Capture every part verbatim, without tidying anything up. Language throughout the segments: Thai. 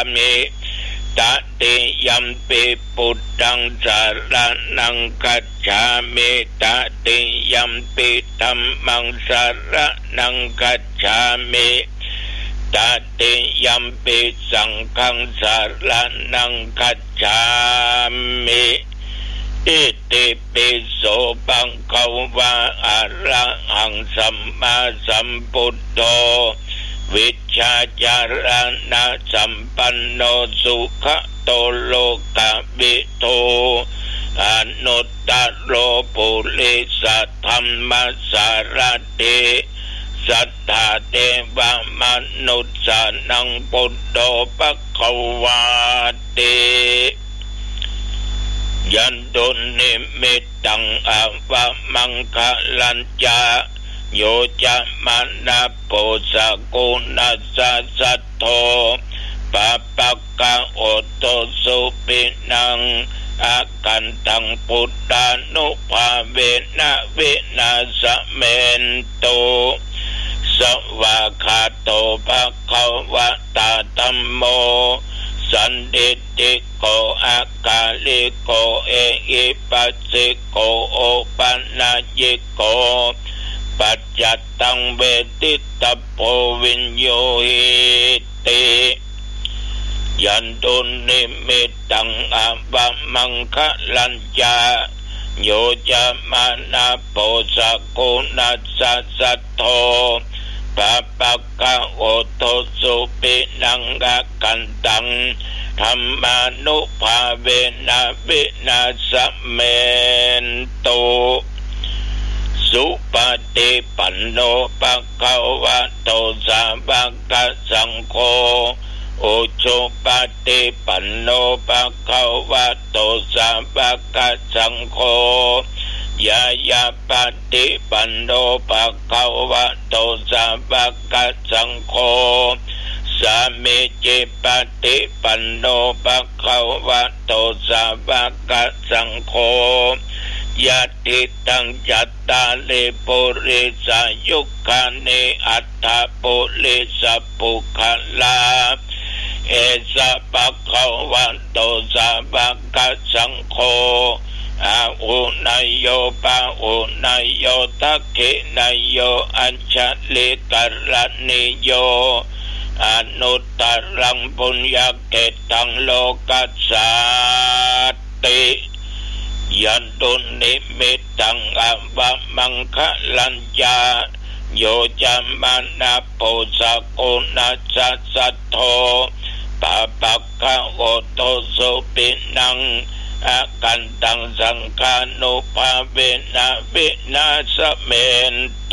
มิตติยัมปิพุทธังสรณังคัจฉามิตติยัมปิธัมมังสรณังคัจฉามิตติยัมปิสังฆังสรณังคัจฉามิอิติปิโสปังขวะอะระหังสัมมาสัมพุทโธวิชชาจารณะสัมปันโนสุขโตโลกวิโตอนุตตโรปุริสัทธัมมัสสารติสัทธาเทวมนุษย์สานังพุทโธภควาติยันตุนิมิตตังอวมังคลัญจาโยจะมานาโปสกุณัสสัทโธปะปะกะโอโตสุปินังอากันตังพุทธานุภาเวนะเวนะสะเมนโตสวาคาโตภะคะวะตาธัมโมสันติติโกอากาลิโกเอหิปัสสิโกโอปัญญิโกปัจจัตตังเวทิตาโพวิญโยหิติยันตุนิมิตตังอวมังคลัญจาโยจะมานาโปสกุณัสสัทโธปะปะกะโอโตสุปินังอากันตังธัมมานุภาเวนะเวนะสะเมนโตสุปฏิปันโนภะคะวะโตสาวกสังโฆโอโชปฏิปันโนภะคะวะโตสาวกสังโฆยายาปฏิปันโนภะคะวะโตสาวกสังโฆสามิจิปฏิปันโนภะคะวะโตสาวกสังโฆยะติตังจัตตาลิปุริสายุคานิอัตถปุริสปุคลาเอสะภะคะวะโตสาวกสังโฆอาอุนายโยปะอุนายโยทักขินายโยอัญชลิกรณิโยอนุตตรังปุญญเกตังโลกัสสติยันตุนิมิตตังอวมังคลัญจาโยจะมานาโปสกุณัสสัทโธปะปะกะโอโตสุปินังอากันตังสังฆานุภาเวนะเวนะสะเมนโต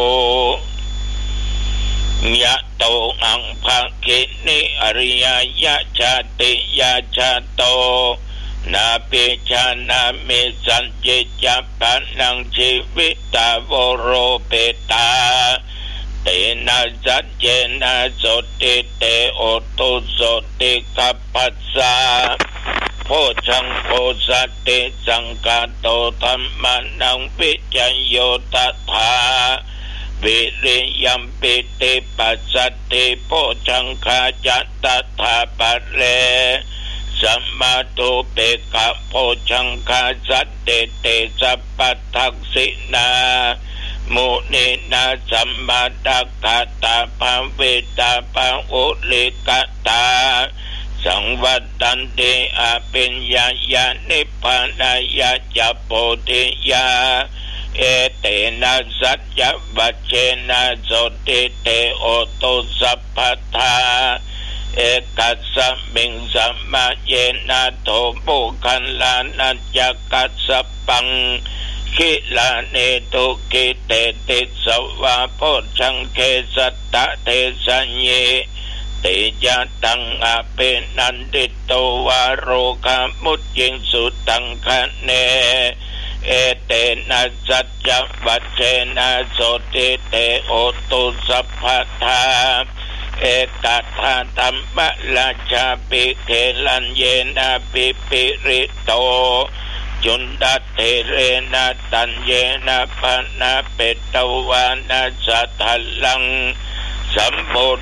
ยะโตอังภะคินิอริยยะชาติยะชาโตนาปิชานามิสัญจิจัปปนังชีวิตาวโรเปตาเตนะสัจเจนะโสติเตโอตุโสติกัปปัสสะโพชังโพสติสังฆาโตธัมมานังวิจโยตถาวิริยัมปิติปัสสติโพชังคาจัตตถาปัสเลสัมมาตุเปกะโพชังคาสัตเตเตสัพพทักษินามุนีนาสัมมาตักขะตาภาเวตาภาอุลิกตาสังวัตตันติอาปิญญายานิพพานายาจัปโพธิยาเอเตนะสัจจวัชเชนะโสติเตโอตุสัพพทาเอกัสสมิงสัมมาเยนะโทปุคันลานัจจกัสสปังคิลาเนตุกิเตติสวะโพชังเคสัตตะเทสัญเยติยะตังอาเปนันติโตวาโรคามุจจิงสุตังคะเนเอเตนะสัจจวัชเชนะโสติเตโอตุสัพพทาเอกัตถาธัมมะราชาปิเขลัญเยนะปิปิริโตจุนดัตเทเรนะตัญเยนะปะนะเปตวานะสัทธัลลังสัมโพธิโต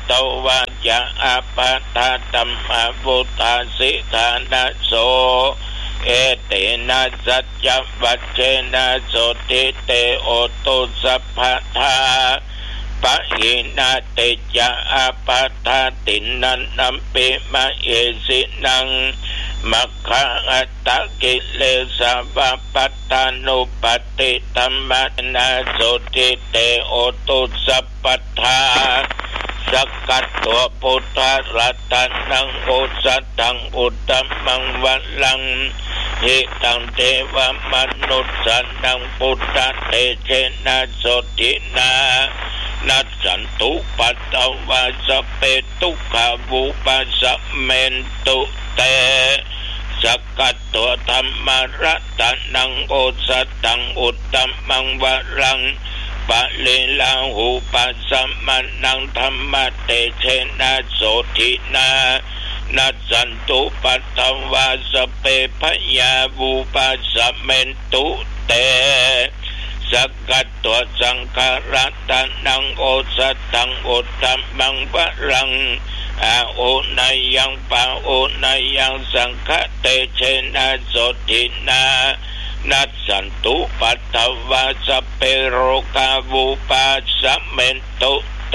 ตวะจะอาปาทาตัมมาวุธาสิธานะโสเอเตนะสัจจวัจเจนะโสติเตโอตุสัพพทาปะหินาเตจะอาปาทาตินันนัมปิมะเอสินังมัคคะอัตตกิเลสะปัตตานุปติตัมมะนาโสติเตโอตุสัพพทาสกัดตัวพุทธรัตนังโอสัตตังอุตตมังวัลลังหิตังเทวมนุษย์สันตังพุทธเตเชนะโสตินานัสสันตุปัตตวาสเปตุขาวุปัสสะเมนตุเตสกัดตัวธรรมรัตนังโอสัตตังอุตตมังวัลลังปะเลลาหูปัสสะมานังธรรมเตเชนะโสตินานัสสันตุปัตตวาสเปพยาวุปัสสะเมนตุเตสกัดตัวสังขารตันังโอสัตตังอุตตมังวัลลังอาโอนายังปะโอนายังสังฆเตเชนะโสตินานัสสันตุปัตตวาสเปโรกาวุปัสสะเมนตุเต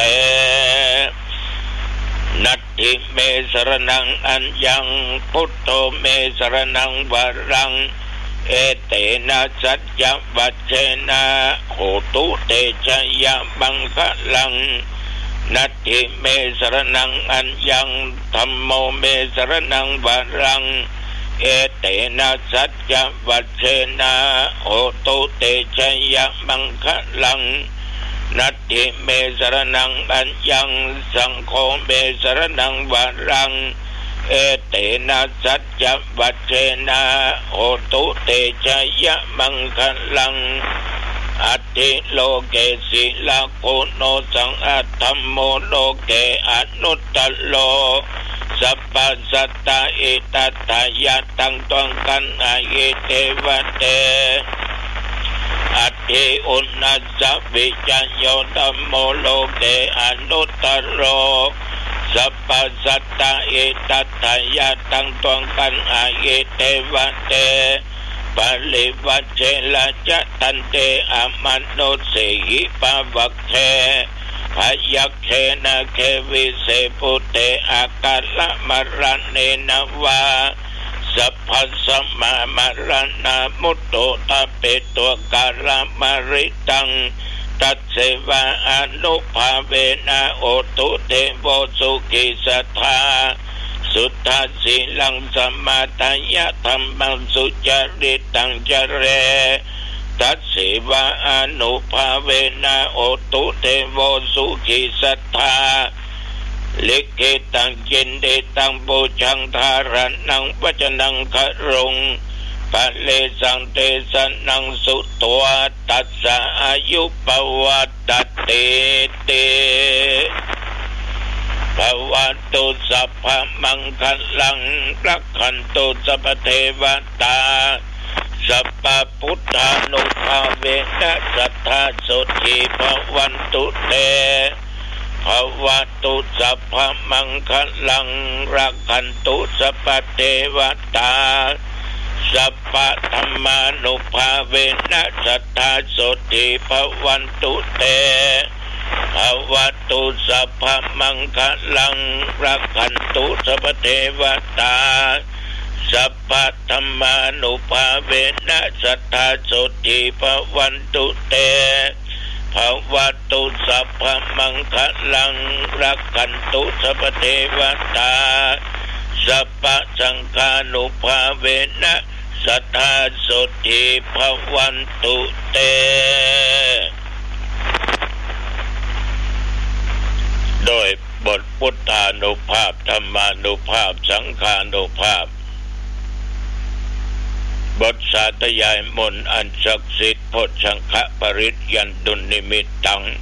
นัตถิเมสรนังอัญญังพุทโธเมสรนังวรังเอเตนะสัจจวัจเจนะโหตุเตชะยะบังคะลังนัตถิเมสรนังอัญญังธัมโมเมสรนังวรังเอเตนะสัจจวัจเจนะโหตุเตชะยะบังคะลังนัตถิเมสรนังอัญญังสังโฆเมสรนังวรังเอเตนะสัจจวัจเจนะโหตุเตชะยะมังคะลังอัตถิโลเกศิลาโคโนสังอัตถัมโมโลเกอนุตตโลสัพพสัตตาเอตัตถายะตังตวังกันอาเยเทวะเตอัตถิอุณนัสสะวิจัญโยธัมโมโลเกอนุตตโรสัพพสัตตาเอตัตถายะตังตวังกันอาเยเทวะเตปะลิวัจเจละจะตันเตอะมโนเสหิปะวัคเทพยัคเขนะเควิเสปุเตอากาละมะระเนนะวาสัพพสัมมามะระนะมุตโตตะเปตัวการะมะริตังตัสเสวะอนุภาเวนะโอตุเทโวสุขิสัทธาสุทธาสีลังสมาทายะธรรมังสุจริตังจเรตัสเสวะอนุภาเวนะโอตุเทโวสุขิสัทธาลิขิตังจินเดตังบูชังธารนังวัจนังครงปะเลสังเตสันังสุตัวตัสสะอายุปวัตเตเตภวัตุสัพพมังคลังรักขันตุสัพพเทวตาสัพพพุทธานุภาเวนะสัทธาสุขีภวันตุเตภวัตุสัพพมังคลังรักขันตุสัพพเทวตาสัพพธรรมานุภาเวนะสัทธาสุขีภวันตุเตภวัตุสัพพมังคลังรักขันตุสัพพเทวตาสัพพธรรมานุภาเวนะสัทธาสุขีภวันตุเตภวัตุสัพพมังคลังรักขันตุสัพพเทวตาสัพพสังฆานุภาเวนะสัทธาสุขีภวันตุเตโดยบทพุทธานุภาพธรรมานุภาพสังฆานุภาพบทสาธยายมนต์อันศักดิ์สิทธิ์โพชังคปริตยันตุนิมิตตัง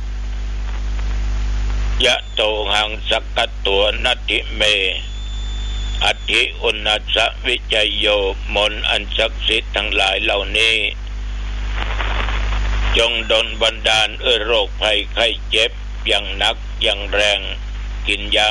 ยะโตหังสักกตัวนัตถิเมอธิอุณัสสวิจัยโยมนต์อันศักดิ์สิทธิ์ทั้งหลายเหล่านี้จงดลบันดาลเอื้อโรคภัยไข้เจ็บอย่างหนักอย่างแรงกินยา